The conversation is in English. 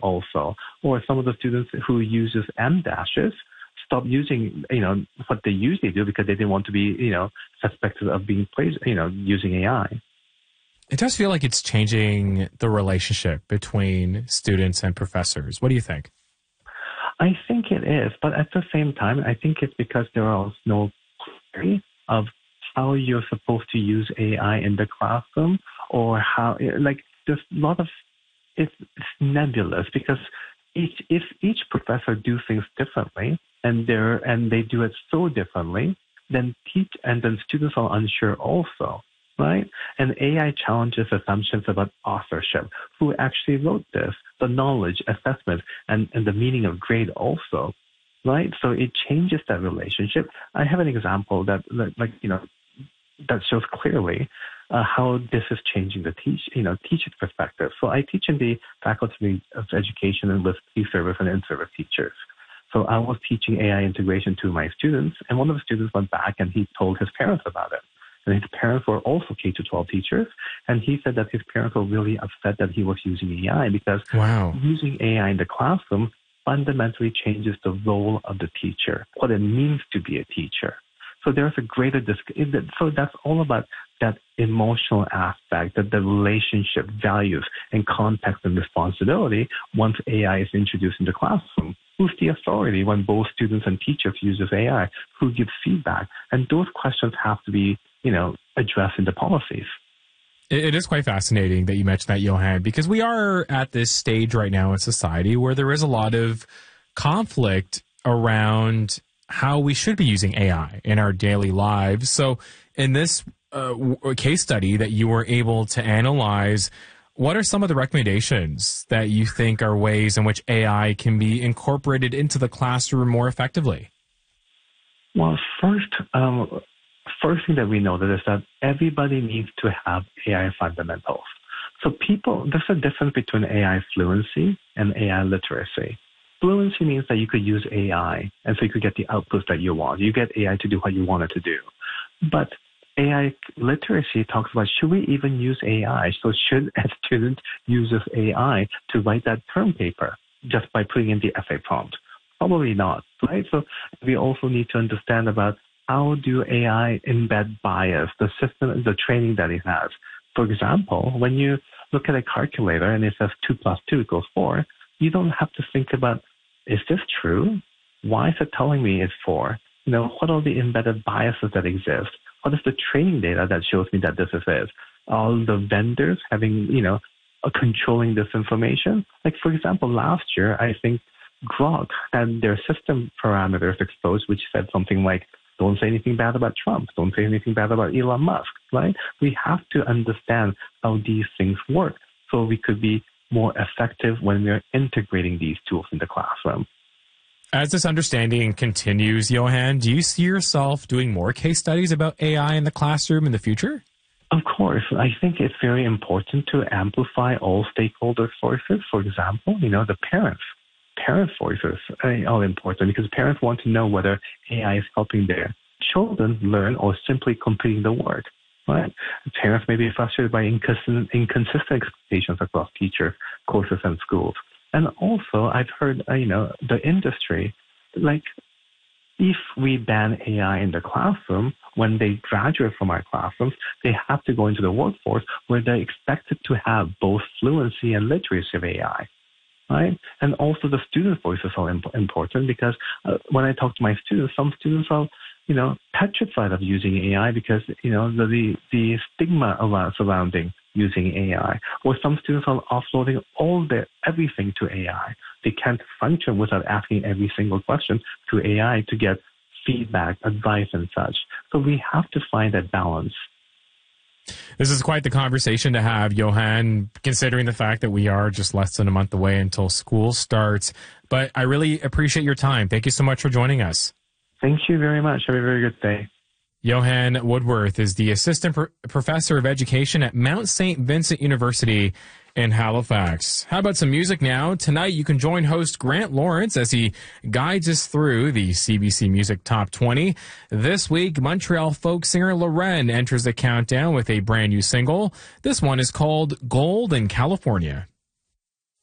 also. Or some of the students who uses M dashes stop using, what they usually do because they didn't want to be, suspected of being using AI. It does feel like it's changing the relationship between students and professors. What do you think? I think it is, but at the same time, I think it's because there is no clarity of how you're supposed to use AI in the classroom, or how, there's a lot of, it's nebulous because each professor do things differently, and they do it so differently, then students are unsure also. Right? And AI challenges assumptions about authorship, who actually wrote this, the knowledge, assessment, and the meaning of grade also. Right? So it changes that relationship. I have an example that shows clearly how this is changing the teacher's perspective. So I teach in the Faculty of Education and with pre-service and in-service teachers. So I was teaching AI integration to my students, and one of the students went back and he told his parents about it. And his parents were also K-12 teachers. And he said that his parents were really upset that he was using AI because using AI in the classroom fundamentally changes the role of the teacher, what it means to be a teacher. So there's a greater so that's all about that emotional aspect, that the relationship, values, and context and responsibility once AI is introduced in the classroom. Who's the authority when both students and teachers use AI? Who gives feedback? And those questions have to be addressed in the policies. It is quite fascinating that you mentioned that, Johan, because we are at this stage right now in society where there is a lot of conflict around how we should be using AI in our daily lives. So in this case study that you were able to analyze, what are some of the recommendations that you think are ways in which AI can be incorporated into the classroom more effectively? Well, first thing that we know is that everybody needs to have AI fundamentals. So there's a difference between AI fluency and AI literacy. Fluency means that you could use AI, and so you could get the outputs that you want. You get AI to do what you want it to do. But AI literacy talks about, should we even use AI? So should a student use this AI to write that term paper just by putting in the essay prompt? Probably not, right? So we also need to understand about how do AI embed bias, the system, the training that it has. For example, when you look at a calculator and it says 2 plus 2 equals 4, you don't have to think about, is this true? Why is it telling me it's 4? What are the embedded biases that exist? What is the training data that shows me that this is it? All the vendors having, controlling this information. Like, for example, last year, I think Grok had their system parameters exposed, which said something like, don't say anything bad about Trump. Don't say anything bad about Elon Musk, right? We have to understand how these things work so we could be more effective when we're integrating these tools in the classroom. As this understanding continues, Johan, do you see yourself doing more case studies about AI in the classroom in the future? Of course. I think it's very important to amplify all stakeholder voices. For example, the parents. Parent voices are important because parents want to know whether AI is helping their children learn or simply completing the work. Right? Parents may be frustrated by inconsistent expectations across teachers, courses, and schools. And also, I've heard, the industry, if we ban AI in the classroom, when they graduate from our classrooms, they have to go into the workforce where they're expected to have both fluency and literacy of AI. Right? And also the student voices are important because when I talk to my students, some students are, petrified of using AI because, the stigma surrounding using AI. Or some students are offloading everything to AI. They can't function without asking every single question to AI to get feedback, advice, and such. So we have to find that balance. This is quite the conversation to have, Johan, considering the fact that we are just less than a month away until school starts. But I really appreciate your time. Thank you so much for joining us. Thank you very much. Have a very good day. Johan Woodworth is the Assistant Professor of Education at Mount St. Vincent University in Halifax. How about some music now? Tonight you can join host Grant Lawrence as he guides us through the CBC Music Top 20. This week, Montreal folk singer Loren enters the countdown with a brand new single. This one is called Gold in California.